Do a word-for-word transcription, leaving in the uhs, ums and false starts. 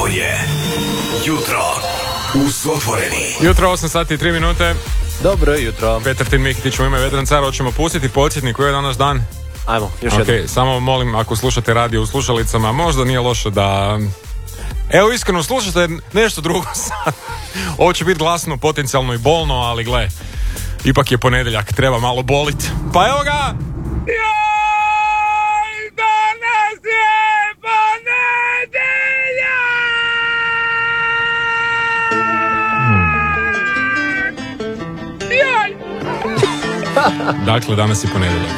je Jutro uz Otvoreni. Jutro, osam sati i tri minute. Dobro jutro. Petar Tin Mihtić u ime Vedran Car. Hoćemo pustiti podsjetnik koji je danas dan. Ajmo, još okay, jednom. Samo molim, ako slušate radio u slušalicama, možda nije loše da... Evo, iskreno, slušate nešto drugo sad. Ovo će biti glasno, potencijalno i bolno, ali gle, ipak je ponedjeljak, treba malo bolit. Pa evo ga! Joj, danas je ponedjeljak! Joj! Dakle, danas je ponedjeljak.